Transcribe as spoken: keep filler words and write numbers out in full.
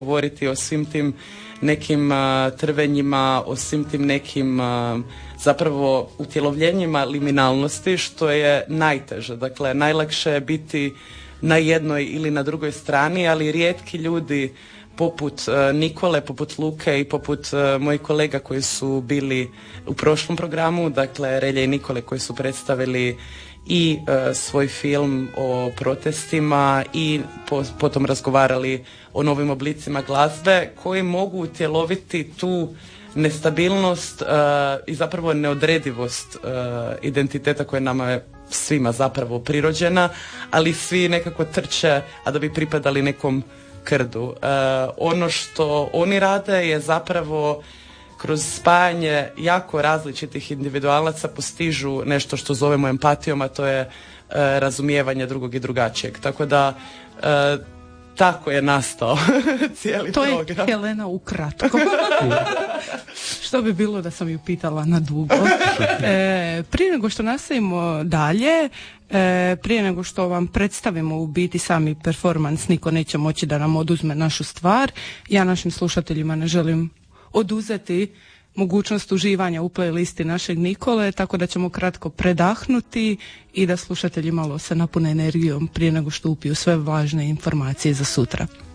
govoriti o svim tim nekim uh, trvenjima, o svim tim nekim uh, zapravo utjelovljenjima liminalnosti, što je najteže. Dakle, najlakše je biti na jednoj ili na drugoj strani, ali rijetki ljudi poput uh, Nikole, poput Luke i poput uh, mojih kolega koji su bili u prošlom programu, dakle Relje i Nikole koji su predstavili i uh, svoj film o protestima i po, potom razgovarali o novim oblicima glazbe koji mogu utjeloviti tu nestabilnost uh, i zapravo neodredivost uh, identiteta koja nama je svima zapravo prirođena, ali svi nekako trče, a da bi pripadali nekom krdu. Uh, ono što oni rade je zapravo kroz spajanje jako različitih individualaca postižu nešto što zovemo empatijom, a to je uh, razumijevanje drugog i drugačijeg. Tako da uh, tako je nastao cijeli to program. To je Helena ukratko. Što bi bilo da sam ju pitala na dugo. E, prije nego što nastavimo dalje, e, prije nego što vam predstavimo u biti sami performans, niko neće moći da nam oduzme našu stvar. Ja našim slušateljima ne želim oduzeti mogućnost uživanja u playlisti našeg Nikole, tako da ćemo kratko predahnuti i da slušatelji malo se napune energijom prije nego što upiju sve važne informacije za sutra.